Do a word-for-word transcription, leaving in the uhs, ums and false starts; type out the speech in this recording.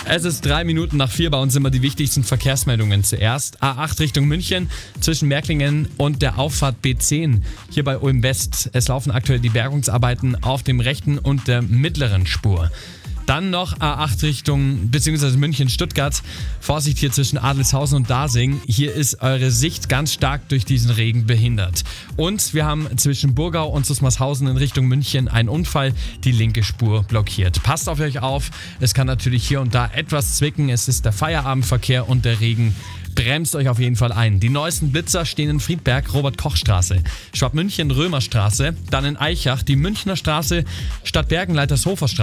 Es ist drei Minuten nach vier, bei uns immer die wichtigsten Verkehrsmeldungen zuerst. A acht Richtung München zwischen Märklingen und der Auffahrt B zehn hier bei Ulm West. Es laufen aktuell die Bergungsarbeiten auf dem rechten und der mittleren Spur. Dann noch A acht Richtung bzw. München-Stuttgart. Vorsicht hier zwischen Adelshausen und Dasing. Hier ist eure Sicht ganz stark durch diesen Regen behindert. Und wir haben zwischen Burgau und Susmarshausen in Richtung München einen Unfall. Die linke Spur blockiert. Passt auf euch auf. Es kann natürlich hier und da etwas zwicken. Es ist der Feierabendverkehr und der Regen. Bremst euch auf jeden Fall ein. Die neuesten Blitzer stehen in Friedberg, Robert-Koch-Straße, Schwabmünchen, Römerstraße, dann in Eichach, die Münchner Straße, Stadtbergen, Leitershofer Straße.